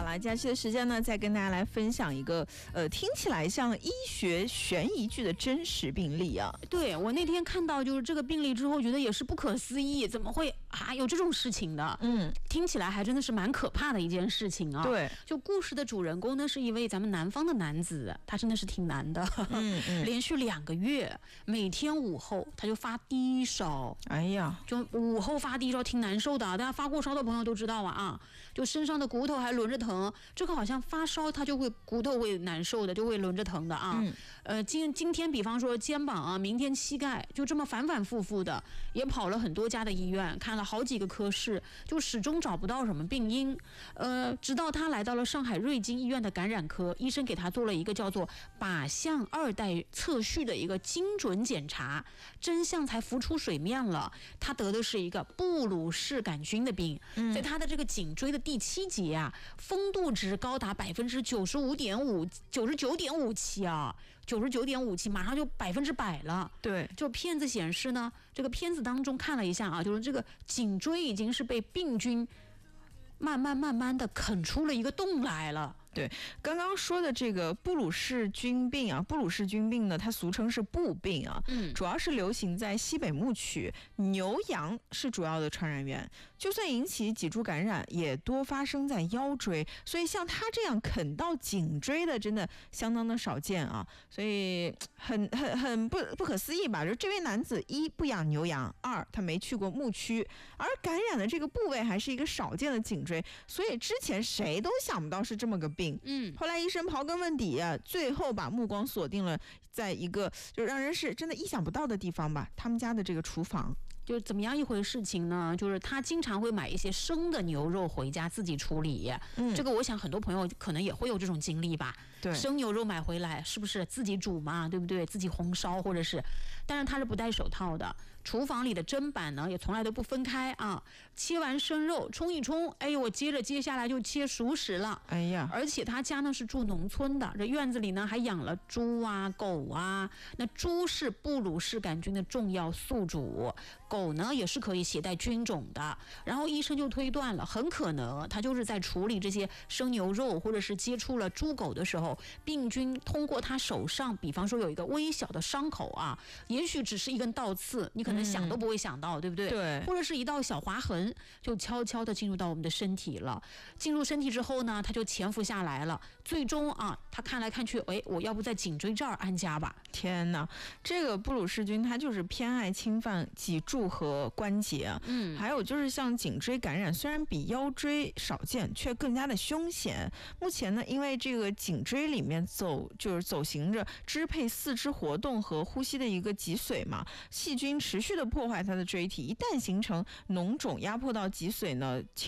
了，假期的时间呢，再跟大家来分享一个听起来像医学悬疑剧的真实病例啊。 对，我那天看到就是这个病例之后，觉得也是不可思议，怎么会有这种事情的？听起来还真的是蛮可怕的一件事情啊。 对， 就故事的主人公呢是一位咱们南方的男子，他真的是挺难的，连续2个月，每天午后他就发低烧。 哎呀， 就午后发低烧挺难受的，大家发过烧的朋友都知道啊，就身上的骨头还轮着疼，这个好像发烧他就会骨头会难受的，就会轮着疼的啊。今天比方说肩膀啊，明天膝盖，就这么反反复复的，也跑了很多家的医院，看了好几个科室，就始终找不到什么病因。直到他来到了上海瑞金医院的感染科，医生给他做了一个叫做靶向2代测序的一个精准检查，真相才浮出水面了。他得的是一个布鲁氏杆菌的病，在他的这个颈椎的第7节啊，风度值高达99.57%啊，99.57%，马上就100%了。 对， 就片子显示呢，这个片子当中看了一下啊，就是这个颈椎已经是被病菌慢慢的啃出了一个洞来了。 对，刚刚说的这个布鲁氏菌病啊，布鲁氏菌病呢，它俗称是布病啊，主要是流行在西北牧区，牛羊是主要的传染源。就算引起脊柱感染，也多发生在腰椎，所以像他这样啃到颈椎的，真的相当的少见啊，所以很不可思议吧？就这位男子1不养牛羊，2他没去过牧区，而感染的这个部位还是一个少见的颈椎，所以之前谁都想不到是这么个病。后来医生刨根问底啊，最后把目光锁定了在一个就让人是真的意想不到的地方吧，他们家的这个厨房。 就怎么样一回事情呢？就是他经常会买一些生的牛肉回家自己处理。这个我想很多朋友可能也会有这种经历吧。 对， 生牛肉买回来是不是自己煮嘛，对不对？自己红烧或者是，但是他是不戴手套的，厨房里的砧板呢也从来都不分开啊。切完生肉冲一冲，哎呦，我接下来就切熟食了。 哎呀， 而且他家呢是住农村的，这院子里呢还养了猪啊狗啊。那猪是布鲁氏杆菌的重要宿主，狗呢也是可以携带菌种的。然后医生就推断了，很可能他就是在处理这些生牛肉或者是接触了猪狗的时候，病菌通过他手上，比方说有一个微小的伤口啊，也许只是一根倒刺，你可能想都不会想到，对不对？ 对， 或者是一道小划痕，就悄悄地进入到我们的身体了。进入身体之后呢，他就潜伏下来了。最终啊，他看来看去，我要不在颈椎这儿安家吧？ 天哪，这个布鲁氏菌它就是偏爱侵犯脊柱和关节。还有就是像颈椎感染，虽然比腰椎少见，却更加的凶险。目前呢，因为这个颈椎里面走行着支配四肢活动和呼吸的一个脊髓嘛，细菌持续的破坏它的椎体，一旦形成脓肿压迫到脊髓呢，